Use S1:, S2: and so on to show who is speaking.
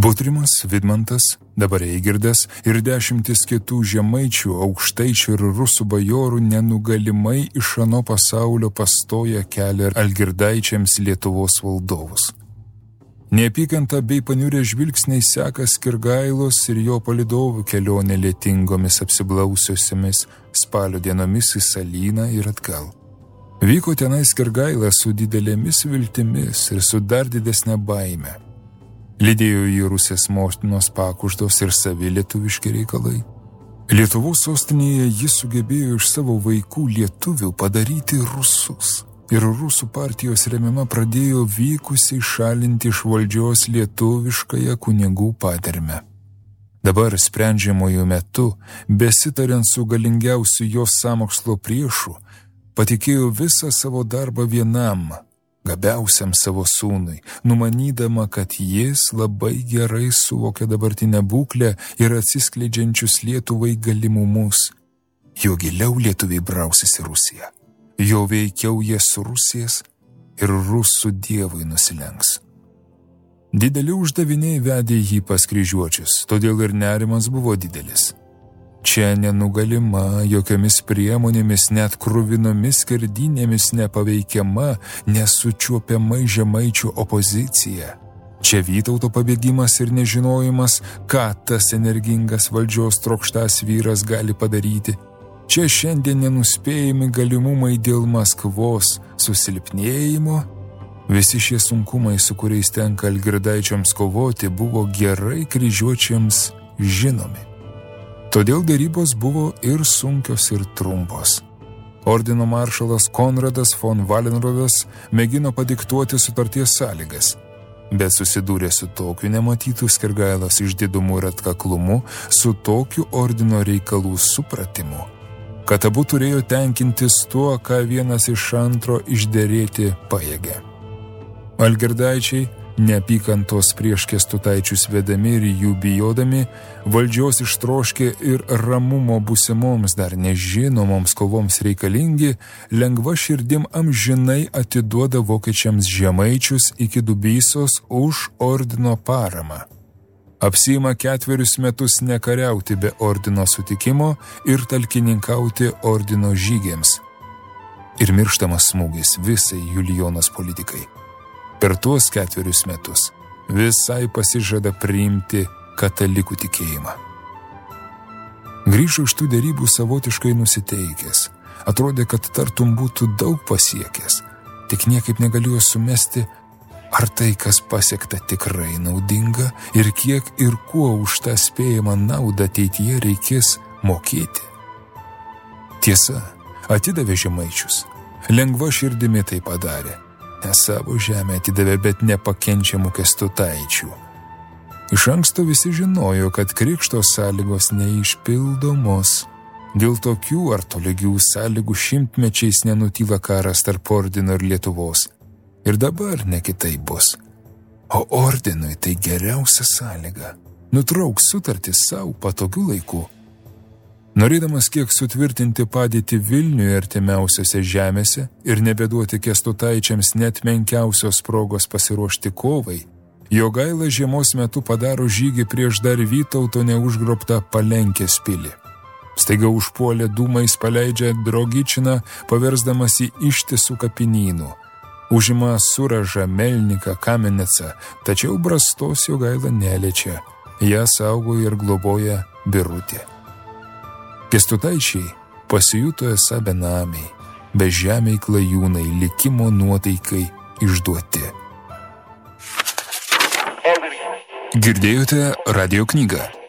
S1: Butrimas, Vidmantas, dabar Eigirdas ir 10 kitų žemaičių, aukštaičių ir rusų bajorų nenugalimai iš ano pasaulio pastoja kelią algirdaičiams Lietuvos valdovus. Neapykanta bei paniurę žvilgsniai seka Skirgailos ir jo palydovų kelionę lietingomis apsiblausiosiomis spalio dienomis į Salyną ir atgal. Vyko tenai Skirgaila su didelėmis viltimis ir su dar didesnė baime. Lydėjo į Rusės motinos pakuždos ir savi lietuviški reikalai. Lietuvos sostinėje jis sugebėjo iš savo vaikų lietuvių padaryti rusus. Ir rusų partijos remiama pradėjo vykusiai šalinti iš valdžios lietuviškąją kunigų padermę. Dabar sprendžiamojų metu, besitariant su galingiausiu jos sąmokslo priešu, patikėjo visą savo darbą vienam, gabiausiam savo sūnui, numanydama, kad jis labai gerai suvokia dabartinę būklę ir atsiskleidžiančius Lietuvai galimumus. Jo giliau lietuviai brausis į Rusiją. Jo veikiau jie surusės ir rusų dievui nusilenks. Dideli uždaviniai vedė jį pas kryžiuočius, todėl ir nerimas buvo didelis. Čia nenugalima, jokiomis priemonėmis, net kruvinomis skerdynėmis nepaveikiama, nesučiuopiamai žemaičių opozicija. Čia Vytauto pabėgimas ir nežinojimas, ką tas energingas valdžios trokštas vyras gali padaryti. Čia šiandien nenuspėjami galimumai dėl Maskvos susilpnėjimo. Visi šie sunkumai, su kuriais tenka algirdaičiams kovoti, buvo gerai kryžiuočiams žinomi. Todėl derybos buvo ir sunkios, ir trumpos. Ordino maršalas Konradas von Wallenrodas mėgino padiktuoti sutarties sąlygas, bet susidūrė su tokiu nematytų Skirgailos išdidumu ir atkaklumu, su tokiu ordino reikalų supratimu, kad abu turėjo tenkintis tuo, ką vienas iš antro išderėti pajėgė. Algirdaičiai, neapykantos prieš Kęstutaičius vedami ir jų bijodami, valdžios ištroškė ir ramumo būsimoms dar nežinomoms kovoms reikalingi, lengva širdim amžinai atiduoda vokiečiams žemaičius iki Dubysos už ordino paramą. Apsiima 4 metus nekariauti be ordino sutikimo ir talkininkauti ordino žygiams. Ir mirštamas smūgis visai Julijonos politikai. Per tuos 4 metus visai pasižada priimti katalikų tikėjimą. Grįžo iš tų derybų savotiškai nusiteikęs. Atrodė, kad tartum būtų daug pasiekęs, tik niekaip negalėjo sumesti, ar tai, kas pasiekta, tikrai naudinga ir kiek ir kuo už tą spėjamą naudą ateityje reikės mokėti. Tiesa, atidavė žemaičius. Lengva širdimi tai padarė. Ne savo žemę atidavė, bet nepakenčiamų Kęstutaičių. Iš anksto visi žinojo, kad krikšto sąlygos neišpildomos. Dėl tokių ar tolygių sąlygų šimtmečiais nenutyla karas tarp ordino ir Lietuvos. Ir dabar ne kitaip bus. O ordinui tai geriausia sąlyga. Nutrauks sutartį savo patogių laikų. Norėdamas kiek sutvirtinti padėtį Vilniuje artimiausiose žemėse ir nebeduoti Kęstutaičiams net menkiausios progos pasiruošti kovai, Jogaila žiemos metu padaro žygį prieš dar Vytauto neužgrobtą Palenkės pilį. Staiga užpuolė dūmais paleidžia Drogičiną, paversdamas į ištisų kapinynų. Užima Suražą, Melniką, Kamenecą, tačiau brastos Jogaila neliečia. Ją saugo ir globoja Birutė. Kęstutaičiai pasijuto esą benamiai, bežemiai klajūnai, likimo nuotaikai išduoti. Girdėjote radijo knygą.